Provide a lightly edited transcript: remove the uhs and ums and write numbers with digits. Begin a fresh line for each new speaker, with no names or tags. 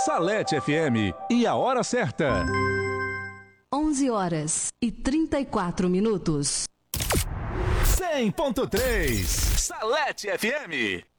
Salete FM e a hora certa.
11h34.
100.3 Salete FM.